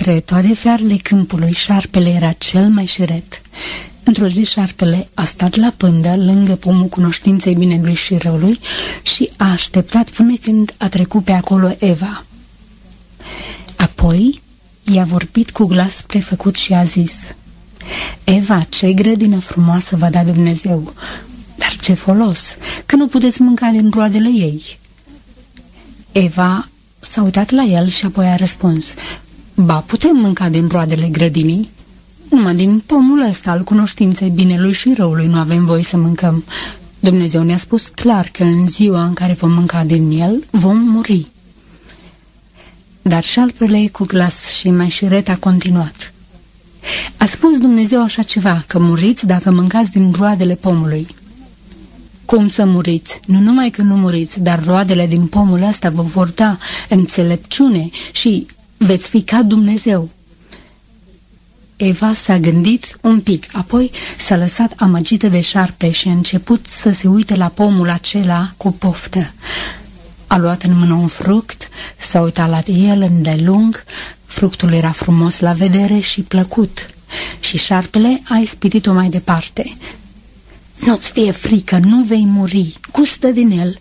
Dintre toate fiarele câmpului, șarpele era cel mai șiret. Într-o zi, șarpele a stat la pândă, lângă pomul cunoștinței binelui și răului, și a așteptat până când a trecut pe acolo Eva. Apoi i-a vorbit cu glas prefăcut și a zis: Eva, ce grădină frumoasă v-a dat Dumnezeu! Dar ce folos, că nu puteți mânca din roadele ei? Eva s-a uitat la el și apoi a răspuns: Ba, putem mânca din roadele grădinii, numai din pomul ăsta al cunoștinței binelui și răului nu avem voie să mâncăm. Dumnezeu ne-a spus clar că în ziua în care vom mânca din el, vom muri. Dar șarpele, cu glas și mai șiret, a continuat: A spus Dumnezeu așa ceva, că muriți dacă mâncați din roadele pomului. Cum să muriți? Nu numai că nu muriți, dar roadele din pomul ăsta vă vor da înțelepciune și veți fi ca Dumnezeu. Eva s-a gândit un pic, apoi s-a lăsat amăgită de șarpe și a început să se uite la pomul acela cu poftă. A luat în mână un fruct, s-a uitat la el îndelung, fructul era frumos la vedere și plăcut, și șarpele a ispitit-o mai departe. Nu-ți fie frică, nu vei muri, gustă din el.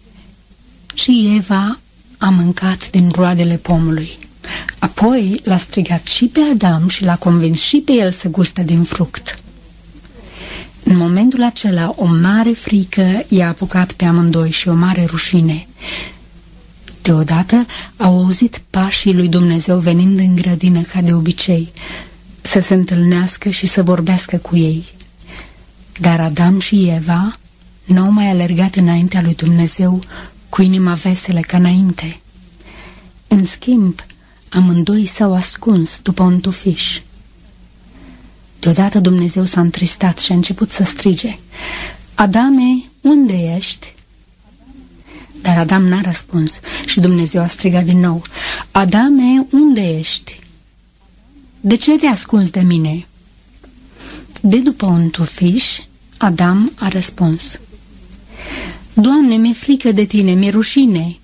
Și Eva a mâncat din roadele pomului. Apoi l-a strigat și pe Adam și l-a convins și pe el să guste din fruct. În momentul acela, o mare frică i-a apucat pe amândoi și o mare rușine. Deodată au auzit pașii lui Dumnezeu venind în grădină ca de obicei, să se întâlnească și să vorbească cu ei. Dar Adam și Eva n-au mai alergat înaintea lui Dumnezeu cu inima veselă ca înainte. În schimb, amândoi s-au ascuns după un tufiș. Deodată Dumnezeu s-a întristat și a început să strige: Adame, unde ești? Dar Adam n-a răspuns și Dumnezeu a strigat din nou: Adame, unde ești? De ce te-ai ascuns de mine? De după un tufiș, Adam a răspuns: Doamne, mi-e frică de tine, mi-e rușine.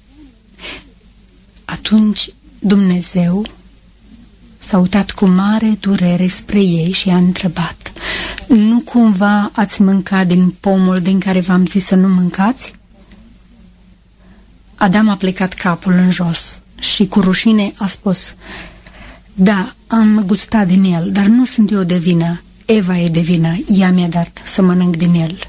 Atunci Dumnezeu s-a uitat cu mare durere spre ei și a întrebat: Nu cumva ați mâncat din pomul din care v-am zis să nu mâncați? Adam a plecat capul în jos și cu rușine a spus: Da, am gustat din el, dar nu sunt eu de vină. Eva e de vină, ea mi-a dat să mănânc din el.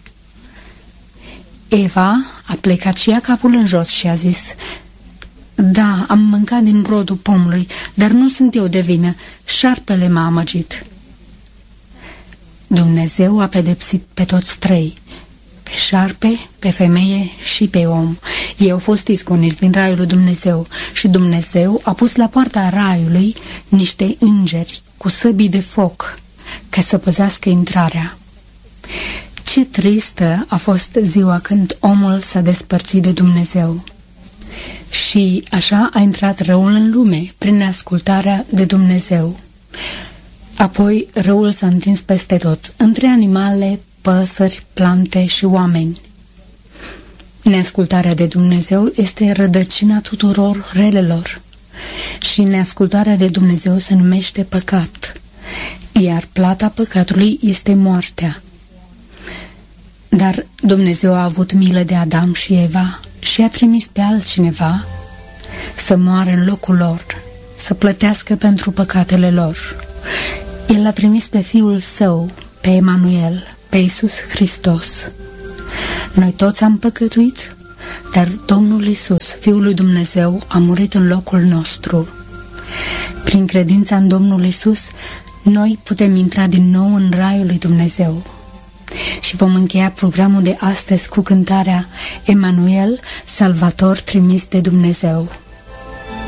Eva a plecat și ea capul în jos și a zis: Da, am mâncat din rodul pomului, dar nu sunt eu de vină, șarpele m-a amăgit. Dumnezeu a pedepsit pe toți trei, pe șarpe, pe femeie și pe om. Ei au fost izgoniți din raiul lui Dumnezeu și Dumnezeu a pus la poarta raiului niște îngeri cu săbii de foc ca să păzească intrarea. Ce tristă a fost ziua când omul s-a despărțit de Dumnezeu. Și așa a intrat răul în lume, prin neascultarea de Dumnezeu. Apoi răul s-a întins peste tot, între animale, păsări, plante și oameni. Neascultarea de Dumnezeu este rădăcina tuturor relelor și neascultarea de Dumnezeu se numește păcat, iar plata păcatului este moartea. Dar Dumnezeu a avut milă de Adam și Eva și a trimis pe altcineva să moară în locul lor, să plătească pentru păcatele lor. El a trimis pe Fiul Său, pe Emanuel, pe Iisus Hristos. Noi toți am păcătuit, dar Domnul Iisus, Fiul lui Dumnezeu, a murit în locul nostru. Prin credința în Domnul Iisus, noi putem intra din nou în raiul lui Dumnezeu. Și vom încheia programul de astăzi cu cântarea Emanuel, Salvator trimis de Dumnezeu.